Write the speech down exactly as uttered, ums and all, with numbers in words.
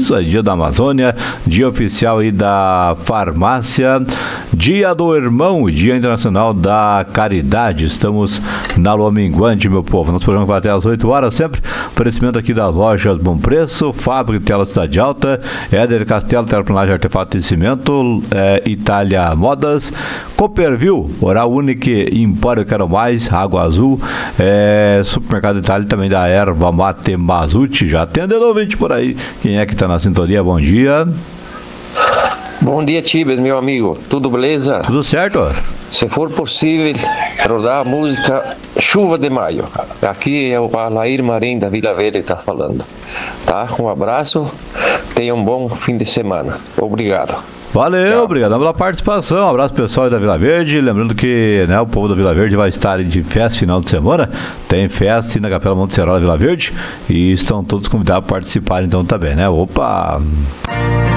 isso, é dia da Amazônia, dia oficial aí da farmácia, dia do irmão e dia internacional da caridade. Estamos na lua minguante, meu povo. Nosso programa vai até às oito horas, sempre oferecimento aqui das lojas Bom Preço, Fábrica de Tela Cidade Alta, Éder Castelo, terraplanagem, artefato de cimento, é, Itália Modas, Cooperville, Oral Único, Empório Quero Mais, Água Azul, é, Supermercado Itália, também da Erva Mate Mazuti. Já atendendo ouvinte por aí. Quem é que está na sintonia? Bom dia. Bom dia, Tibes, meu amigo. Tudo beleza? Tudo certo? Se for possível, rodar a música Chuva de Maio. Aqui é o Alair Marim da Vila Velha que está falando. Tá? Um abraço. Tenha um bom fim de semana. Obrigado. Valeu, Tchau. Obrigado pela participação. Um abraço pessoal da Vila Verde. Lembrando que, né, o povo da Vila Verde vai estar de festa final de semana. Tem festa na Capela Monte Serol da Vila Verde. E estão todos convidados a participar então também, né? Opa!